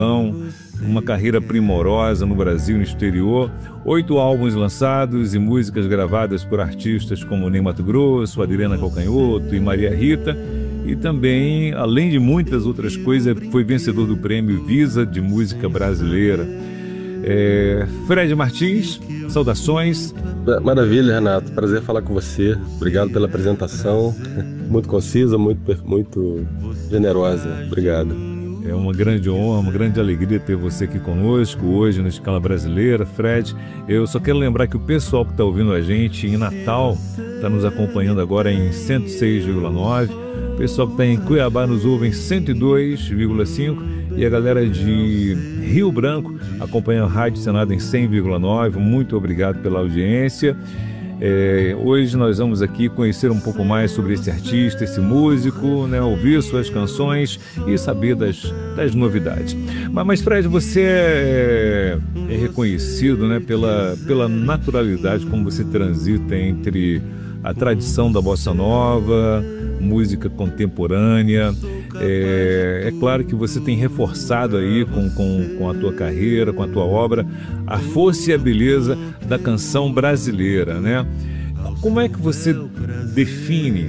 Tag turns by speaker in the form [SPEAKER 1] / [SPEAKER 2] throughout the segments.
[SPEAKER 1] uma carreira primorosa no Brasil e no exterior, 8 álbuns lançados e músicas gravadas por artistas como Ney Matogrosso, Adriana Calcanhoto e Maria Rita, e também, além de muitas outras coisas, foi vencedor do prêmio Visa de Música Brasileira. Fred Martins, saudações.
[SPEAKER 2] Maravilha, Renato, prazer falar com você, obrigado pela apresentação, muito concisa, muito generosa, obrigado.
[SPEAKER 1] É uma grande honra, uma grande alegria ter você aqui conosco hoje no Escala Brasileira. Fred, eu só quero lembrar que o pessoal que está ouvindo a gente em Natal está nos acompanhando agora em 106,9. O pessoal que está em Cuiabá nos ouve em 102,5. E a galera de Rio Branco acompanha a Rádio Senado em 100,9. Muito obrigado pela audiência. Hoje nós vamos aqui conhecer um pouco mais sobre esse artista, esse músico, né, ouvir suas canções e saber das novidades. Mas Fred, você é reconhecido, né, pela naturalidade como você transita entre a tradição da bossa nova, música contemporânea. É claro que você tem reforçado aí com a tua carreira, com a tua obra, a força e a beleza da canção brasileira, né? Como é que você define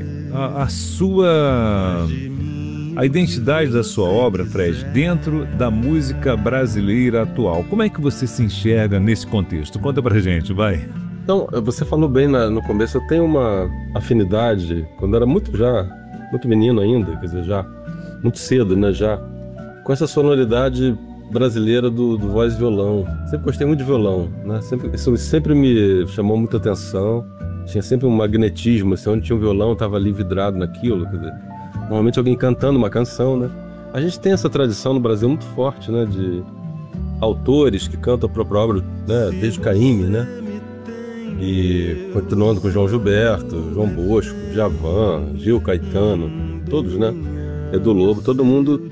[SPEAKER 1] a identidade da sua obra, Fred, dentro da música brasileira atual? Como é que você se enxerga nesse contexto? Conta pra gente, vai.
[SPEAKER 2] Então, você falou bem no começo, eu tenho uma afinidade, quando era muito menino ainda, quer dizer, já muito cedo, né, já, com essa sonoridade brasileira do voz e violão. Sempre gostei muito de violão, né, isso sempre me chamou muita atenção, tinha sempre um magnetismo, assim, onde tinha um violão, estava ali vidrado naquilo, quer dizer, normalmente alguém cantando uma canção, né. A gente tem essa tradição no Brasil muito forte, né, de autores que cantam a própria obra, né, desde Caymmi, né, e continuando com João Gilberto, João Bosco, Djavan, Gil Caetano, todos, né? Edu Lobo, todo mundo.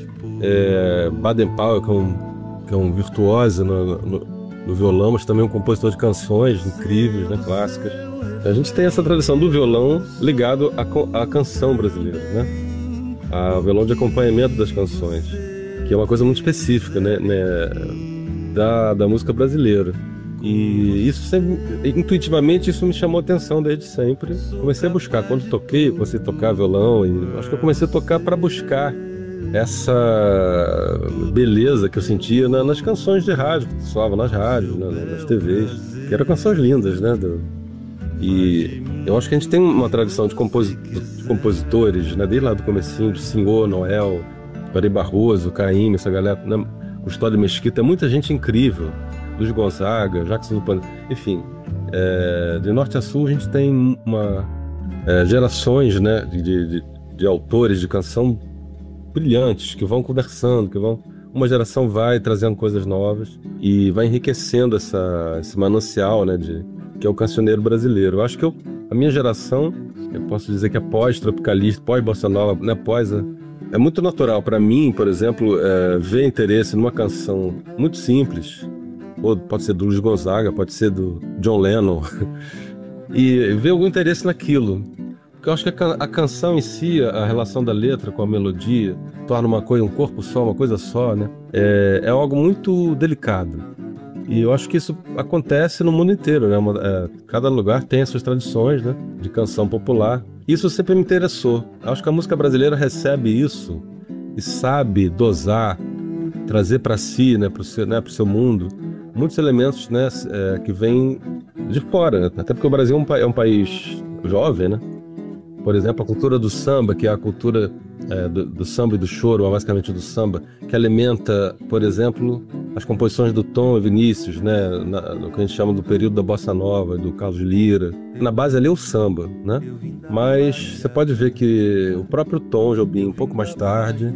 [SPEAKER 2] Baden Powell, que é um virtuoso no violão, mas também um compositor de canções incríveis, né? Clássicas. A gente tem essa tradição do violão ligado à canção brasileira, né? Ao violão de acompanhamento das canções, que é uma coisa muito específica, né? Da música brasileira. E isso sempre, intuitivamente, isso me chamou a atenção desde sempre. Comecei a buscar, quando comecei a tocar violão, e acho que eu comecei a tocar para buscar essa beleza que eu sentia nas canções de rádio, que soavam nas rádios, nas TVs, que eram canções lindas, né? E eu acho que a gente tem uma tradição de compositores, né? Desde lá do comecinho, de Senhor, Noel, Ari Barroso, Caymmi, essa galera, né? Custódio Mesquita, muita gente incrível. Luiz Gonzaga, Jacques Dupont, enfim, de norte a sul a gente tem gerações, né, de autores de canção brilhantes que vão conversando, uma geração vai trazendo coisas novas e vai enriquecendo esse manancial, né, que é o cancioneiro brasileiro. Eu acho que a minha geração, eu posso dizer que é pós-tropicalista, pós-bossa nova, né, é muito natural para mim, por exemplo, ver interesse numa canção muito simples. Pode ser do Luiz Gonzaga, pode ser do John Lennon, e ver algum interesse naquilo. Porque eu acho que a canção em si, a relação da letra com a melodia, torna uma coisa, um corpo só, uma coisa só, né? É algo muito delicado. E eu acho que isso acontece no mundo inteiro, né? Cada lugar tem as suas tradições, né? De canção popular. Isso sempre me interessou. Eu acho que a música brasileira recebe isso e sabe dosar, trazer para si, né? Pro seu mundo, muitos elementos, né, que vêm de fora, né? Até porque o Brasil é um país jovem, né? Por exemplo, a cultura do samba, que é a cultura do samba e do choro, ou basicamente do samba, que alimenta, por exemplo, as composições do Tom e Vinícius, né? No que a gente chama do período da bossa nova, do Carlos Lira. Na base ali é o samba, né? Mas você pode ver que o próprio Tom Jobim, um pouco mais tarde,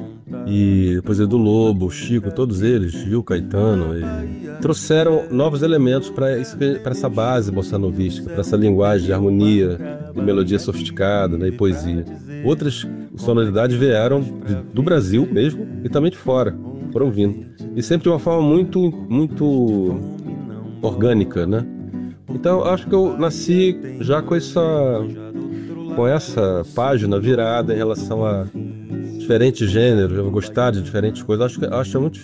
[SPEAKER 2] e depois Edu Lobo, Chico, todos eles, Gil Caetano, trouxeram novos elementos para essa base bossanovística, para essa linguagem de harmonia, de melodia sofisticada, né, e poesia. Outras sonoridades vieram do Brasil mesmo e também de fora, foram vindo. E sempre de uma forma muito, muito orgânica, né? Então, acho que eu nasci já com essa página virada em relação a diferentes gêneros, eu vou gostar de diferentes coisas. Acho que é muito